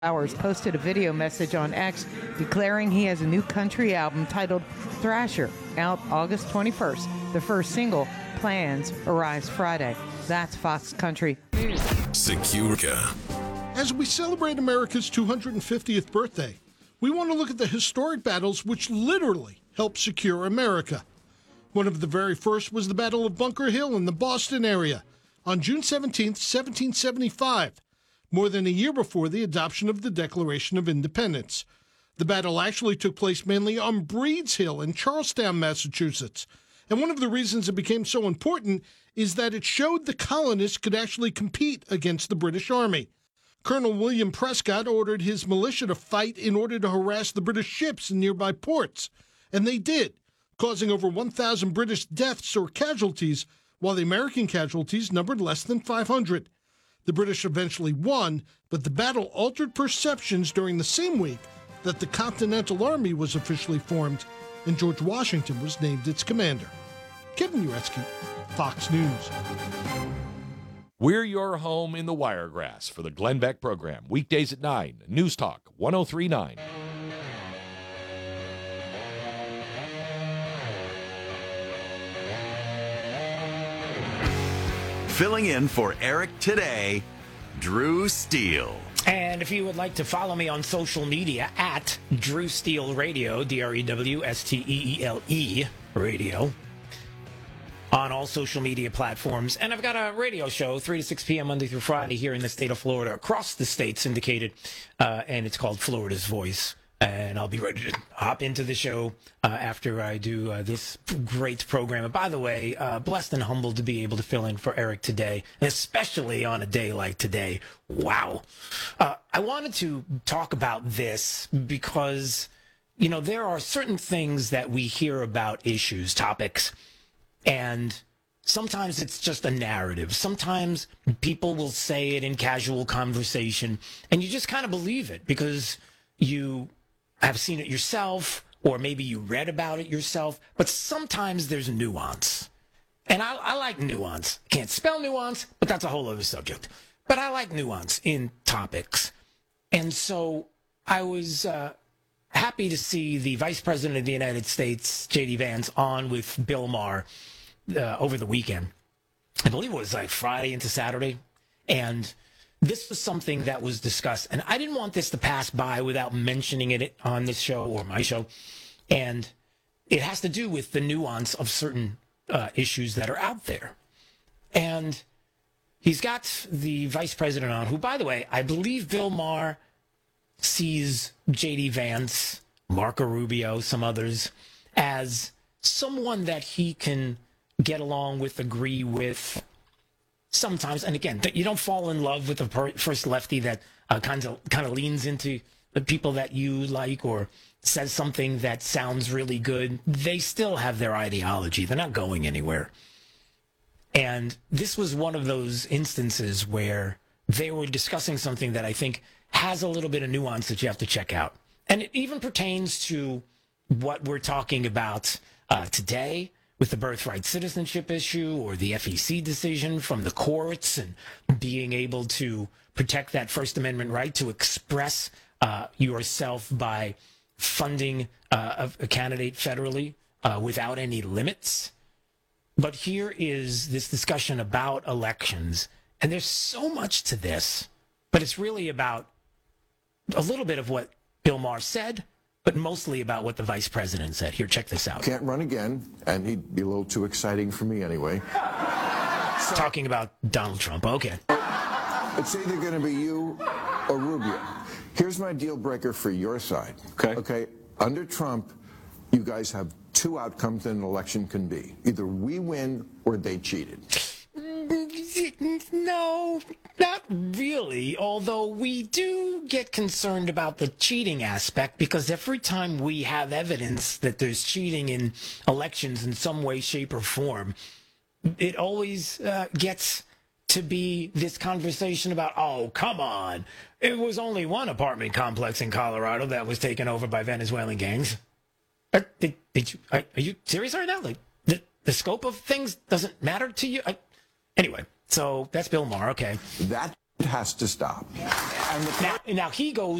Flowers posted a video message on X declaring he has a new country album titled Thrasher, out August 21st. The first single, Plans, arrives Friday. That's Fox Country News. Securica. As we celebrate America's 250th birthday, we want to look at the historic battles which literally helped secure America. One of the very first was the Battle of Bunker Hill in the Boston area on June 17, 1775. More than a year before the adoption of the Declaration of Independence. The battle actually took place mainly on Breed's Hill in Charlestown, Massachusetts. And one of the reasons it became so important is that it showed the colonists could actually compete against the British Army. Colonel William Prescott ordered his militia to fight in order to harass the British ships in nearby ports. And they did, causing over 1,000 British deaths or casualties, while the American casualties numbered less than 500. The British eventually won, but the battle altered perceptions during the same week that the Continental Army was officially formed and George Washington was named its commander. Kevin Uretsky, Fox News. We're your home in the Wiregrass for the Glenn Beck program. Weekdays at 9, News Talk 1039. Filling in for Eric today, Drew Steele. And if you would like to follow me on social media at Drew Steele Radio, DREWSTEELE Radio, on all social media platforms. And I've got a radio show, 3 to 6 p.m. Monday through Friday here in the state of Florida, across the state, syndicated, and it's called Florida's Voice. And I'll be ready to hop into the show after I do this great program. And by the way, blessed and humbled to be able to fill in for Eric today, especially on a day like today. Wow. I wanted to talk about this because, you know, there are certain things that we hear about issues, topics, and sometimes it's just a narrative. Sometimes people will say it in casual conversation, and you just kind of believe it because you have seen it yourself, or maybe you read about it yourself, but sometimes there's nuance. And I like nuance. Can't spell nuance, but that's a whole other subject. But I like nuance in topics. And so I was happy to see the Vice President of the United States, J.D. Vance, on with Bill Maher over the weekend. I believe it was like Friday into Saturday. And this was something that was discussed, and I didn't want this to pass by without mentioning it on this show or my show. And it has to do with the nuance of certain issues that are out there. And he's got the vice president on, who, by the way, I believe Bill Maher sees J.D. Vance, Marco Rubio, some others, as someone that he can get along with, agree with, sometimes. And again, you don't fall in love with the first lefty that kind of leans into the people that you like or says something that sounds really good. They still have their ideology. They're not going anywhere. And this was one of those instances where they were discussing something that I think has a little bit of nuance that you have to check out. And it even pertains to what we're talking about today, with the birthright citizenship issue or the FEC decision from the courts and being able to protect that First Amendment right to express yourself by funding a candidate federally without any limits. But here is this discussion about elections, and there's so much to this, but it's really about a little bit of what Bill Maher said, but mostly about what the vice president said. Here, check this out. Can't run again, and he'd be a little too exciting for me anyway. Talking about Donald Trump. Okay. It's either going to be you or Rubio. Here's my deal breaker for your side. Okay. Under Trump, you guys have two outcomes that an election can be. Either we win or they cheated. No, not really, although we do get concerned about the cheating aspect, because every time we have evidence that there's cheating in elections in some way, shape, or form, it always gets to be this conversation about, oh, come on, it was only one apartment complex in Colorado that was taken over by Venezuelan gangs. Are you serious right now? Like, the scope of things doesn't matter to you? Anyway, so that's Bill Maher. Okay. That has to stop. And Now he goes